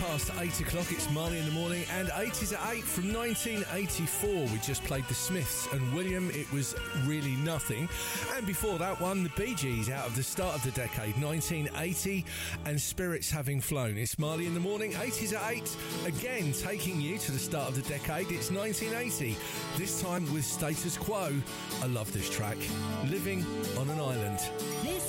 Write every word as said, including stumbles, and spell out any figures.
past eight o'clock, it's Marley in the Morning, and eighties at eight from nineteen eighty-four. We just played the Smiths and William, It Was Really Nothing. And before that one, the Bee Gees out of the start of the decade, nineteen eighty, and Spirits Having Flown. It's Marley in the Morning, eighties at eight, again taking you to the start of the decade. It's nineteen eighty, this time with Status Quo. I love this track, Living on an Island. This